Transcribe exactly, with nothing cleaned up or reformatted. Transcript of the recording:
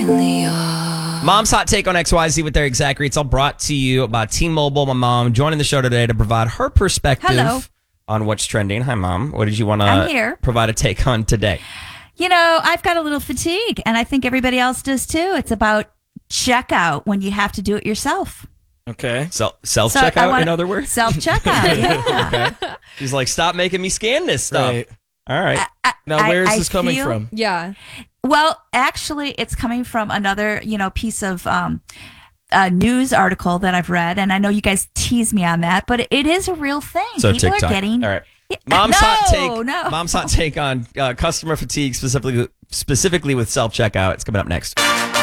Mom's hot take on X Y Z with their exact rates, all brought to you by T-Mobile. My mom joining the show today to provide her perspective Hello. on what's trending. Hi, Mom. What did you want I'm here. to provide a take on today? You know, I've got a little fatigue, and I think everybody else does too. It's about checkout when you have to do it yourself. Okay. Self self So I checkout, wanna- in other words. Self checkout. Yeah. Okay. She's like, stop making me scan this stuff. Right. All right. I- Now, I- where is I this coming feel- from? Yeah. Well, actually, it's coming from another, you know, piece of um, a news article that I've read, and I know you guys tease me on that, but it is a real thing. So People TikTok. are getting. All right. Yeah, Mom's no, hot take. No, Mom's hot take on uh, customer fatigue, specifically specifically with self checkout. It's coming up next.